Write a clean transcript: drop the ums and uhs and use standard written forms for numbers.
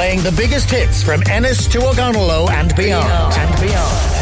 playing the biggest hits from Ennis to O'Gonolo and beyond.